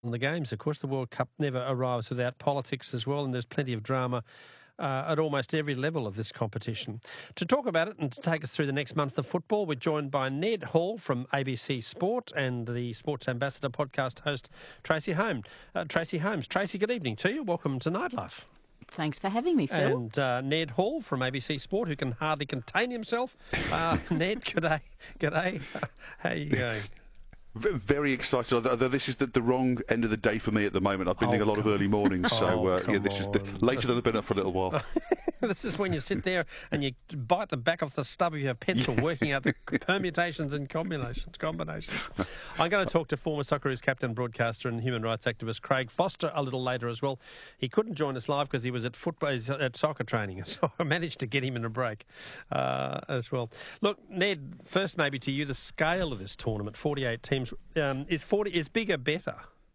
the games. Of course, the World Cup never arrives without politics as well, and there's plenty of drama at almost every level of this competition. To talk about it and to take us through the next month of football, we're joined by Ned Hall from ABC Sport and the Sports Ambassador podcast host Tracy Holmes. Tracy, good evening to you. Welcome to Nightlife. Thanks for having me, Phil. And Ned Hall from ABC Sport, who can hardly contain himself. Ned, g'day. How are you going? Very excited, although this is the wrong end of the day for me at the moment. I've been doing a lot of early mornings, this is later than I've been up for a little while. This is when you sit there and you bite the back off the stub of your pencil, working out the permutations and combinations. I'm going to talk to former Socceroos captain, broadcaster and human rights activist Craig Foster a little later as well. He couldn't join us live because he was at soccer training, so I managed to get him in a break as well. Look, Ned, first maybe to you, the scale of this tournament, 48 teams, is bigger better?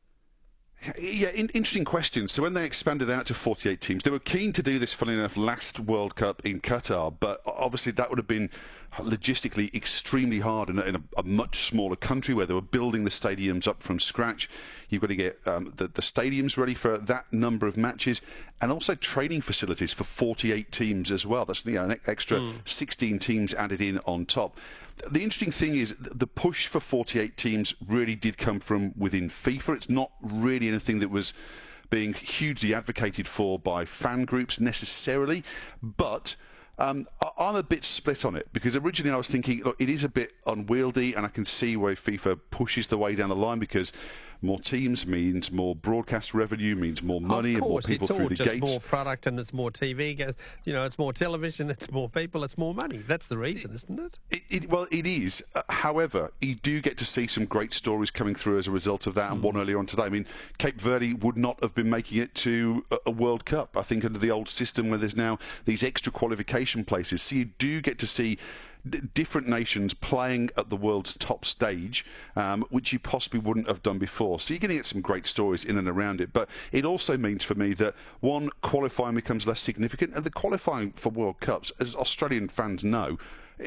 Yeah, interesting question. So when they expanded out to 48 teams, they were keen to do this, funny enough, last World Cup in Qatar, but obviously that would have been logistically extremely hard in a much smaller country where they were building the stadiums up from scratch. You've got to get the stadiums ready for that number of matches, and also training facilities for 48 teams as well. That's an extra 16 teams added in on top. The interesting thing is the push for 48 teams really did come from within FIFA. It's not really anything that was being hugely advocated for by fan groups necessarily, but I'm a bit split on it, because originally I was thinking, look, it is a bit unwieldy, and I can see why FIFA pushes the way down the line, because more teams means more broadcast revenue, means more money and more people through the gates. It's all just more product, and it's more TV. It's more television, it's more people, it's more money. That's the reason, isn't it? Well, it is. However, you do get to see some great stories coming through as a result of that, and one earlier on today. I mean, Cape Verde would not have been making it to a World Cup, I think, under the old system where there's now these extra qualification places. So you do get to see different nations playing at the world's top stage, which you possibly wouldn't have done before. So you're going to get some great stories in and around it. But it also means for me that, one, qualifying becomes less significant, and the qualifying for World Cups, as Australian fans know,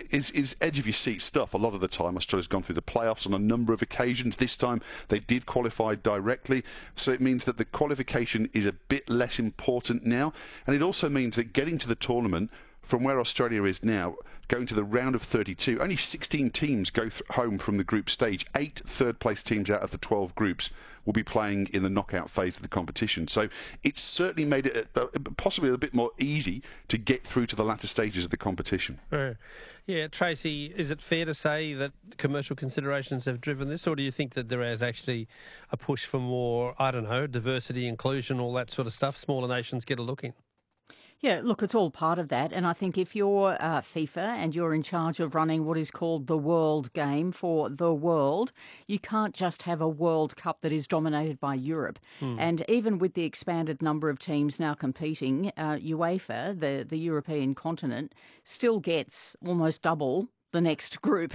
is edge of your seat stuff. A lot of the time Australia's gone through the playoffs on a number of occasions. This time they did qualify directly, so it means that the qualification is a bit less important now, and it also means that getting to the tournament from where Australia is now, going to the round of 32, only 16 teams go home from the group stage. 8 third-place teams out of the 12 groups will be playing in the knockout phase of the competition. So it's certainly made it possibly a bit more easy to get through to the latter stages of the competition. Yeah, Tracy, is it fair to say that commercial considerations have driven this, or do you think that there is actually a push for more, diversity, inclusion, all that sort of stuff? Smaller nations get a look in. Yeah, look, it's all part of that. And I think if you're FIFA and you're in charge of running what is called the World Game for the world, you can't just have a World Cup that is dominated by Europe. And even with the expanded number of teams now competing, UEFA, the European continent, still gets almost double the next group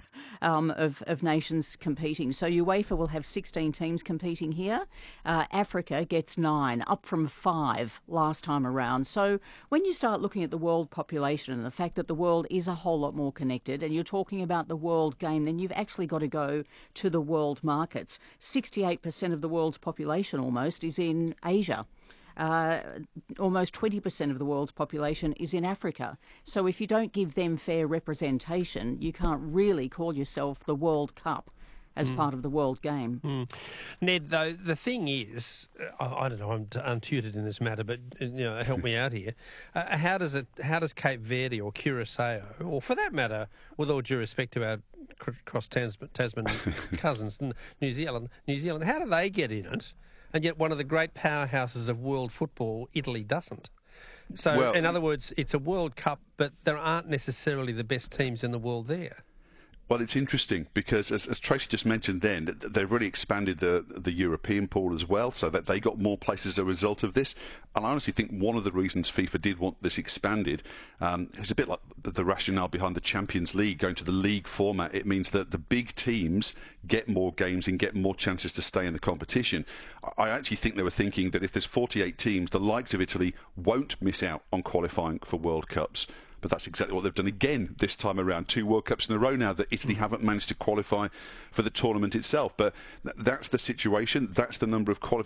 of nations competing. So UEFA will have 16 teams competing here. Africa gets 9, up from 5 last time around. So when you start looking at the world population and the fact that the world is a whole lot more connected, and you're talking about the world game, then you've actually got to go to the world markets. 68% of the world's population almost is in Asia. Almost 20% of the world's population is in Africa. So if you don't give them fair representation, you can't really call yourself the World Cup as part of the world game. Ned, though, the thing is, I don't know, I'm untutored in this matter, but help me out here. How does Cape Verde or Curacao, or for that matter, with all due respect to our cross-Tasman cousins, New Zealand, how do they get in it? And yet one of the great powerhouses of world football, Italy, doesn't. So, in other words, it's a World Cup, but there aren't necessarily the best teams in the world there. Well, it's interesting because, as Tracy just mentioned then, they've really expanded the European pool as well, so that they got more places as a result of this. And I honestly think one of the reasons FIFA did want this expanded is a bit like the rationale behind the Champions League, going to the league format. It means that the big teams get more games and get more chances to stay in the competition. I actually think they were thinking that if there's 48 teams, the likes of Italy won't miss out on qualifying for World Cups, But that's exactly what they've done again this time around. 2 World Cups in a row now that Italy haven't managed to qualify for the tournament itself. But that's the situation. That's the number of